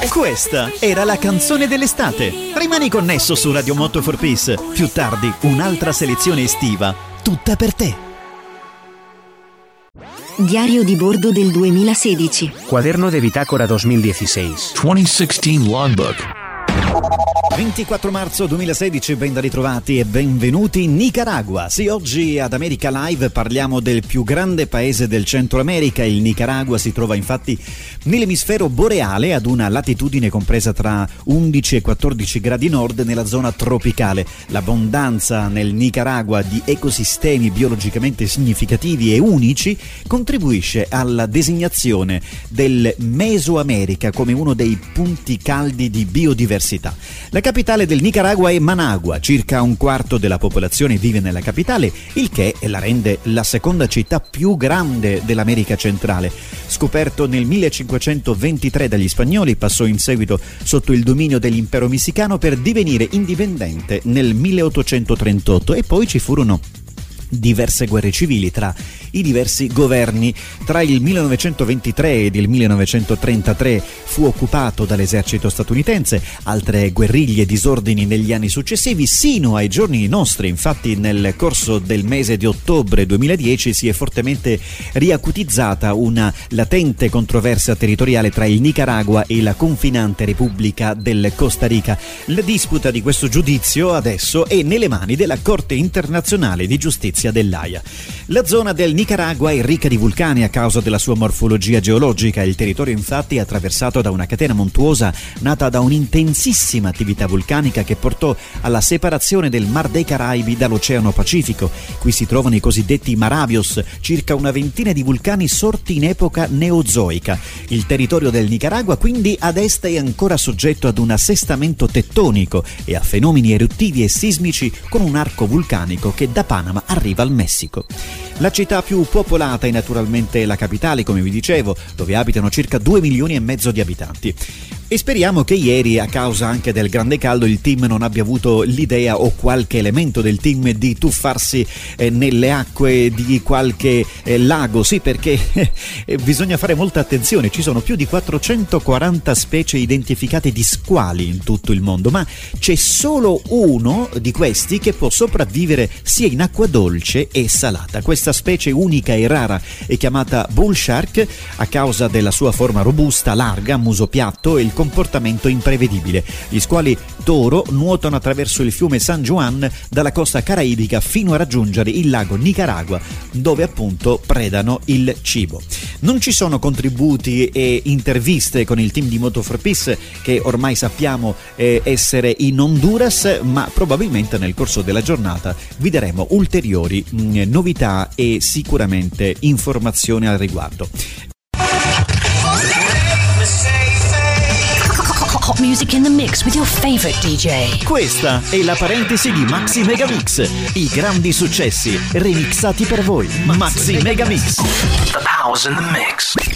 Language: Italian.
Questa era la canzone dell'estate. Rimani connesso su Radio Moto for Peace. Più tardi un'altra selezione estiva, tutta per te. Diario di bordo del 2016. Cuaderno de bitácora 2016. 2016 Logbook. 24 marzo 2016, ben da ritrovati e benvenuti in Nicaragua. Sì, oggi ad America Live parliamo del più grande paese del Centro America. Il Nicaragua si trova infatti nell'emisfero boreale, ad una latitudine compresa tra 11 e 14 gradi nord, nella zona tropicale. L'abbondanza nel Nicaragua di ecosistemi biologicamente significativi e unici contribuisce alla designazione del Mesoamerica come uno dei punti caldi di biodiversità. La capitale del Nicaragua è Managua, circa un quarto della popolazione vive nella capitale, il che la rende la seconda città più grande dell'America centrale. Scoperto nel 1523 dagli spagnoli, passò in seguito sotto il dominio dell'impero messicano per divenire indipendente nel 1838 e poi ci furono diverse guerre civili tra i diversi governi. Tra il 1923 ed il 1933 fu occupato dall'esercito statunitense, altre guerriglie e disordini negli anni successivi sino ai giorni nostri. Infatti nel corso del mese di ottobre 2010 si è fortemente riacutizzata una latente controversia territoriale tra il Nicaragua e la confinante Repubblica del Costa Rica. La disputa di questo giudizio adesso è nelle mani della Corte Internazionale di Giustizia dell'Aia. La zona del Nicaragua è ricca di vulcani a causa della sua morfologia geologica. Il territorio infatti è attraversato da una catena montuosa nata da un'intensissima attività vulcanica che portò alla separazione del Mar dei Caraibi dall'Oceano Pacifico. Qui si trovano i cosiddetti Maravios, circa una ventina di vulcani sorti in epoca neozoica. Il territorio del Nicaragua quindi ad est è ancora soggetto ad un assestamento tettonico e a fenomeni eruttivi e sismici, con un arco vulcanico che da Panama arriva al Messico. La città più popolata è naturalmente la capitale, come vi dicevo, dove abitano circa 2,5 milioni di abitanti. E speriamo che ieri, a causa anche del grande caldo, il team non abbia avuto l'idea, o qualche elemento del team, di tuffarsi nelle acque di qualche lago. Sì, perché bisogna fare molta attenzione. Ci sono più di 440 specie identificate di squali in tutto il mondo, ma c'è solo uno di questi che può sopravvivere sia in acqua dolce e salata. Questa specie unica e rara è chiamata bull shark a causa della sua forma robusta, larga, muso piatto e il comportamento imprevedibile. Gli squali toro nuotano attraverso il fiume San Juan dalla costa caraibica fino a raggiungere il lago Nicaragua, dove appunto predano il cibo. Non ci sono contributi e interviste con il team di Moto for Peace, che ormai sappiamo essere in Honduras, ma probabilmente nel corso della giornata vi daremo ulteriori novità e sicuramente informazioni al riguardo. Hot music in the mix with your favorite DJ. Questa è la parentesi di Maxi Megamix. I grandi successi remixati per voi. Maxi Megamix. The power's in the mix.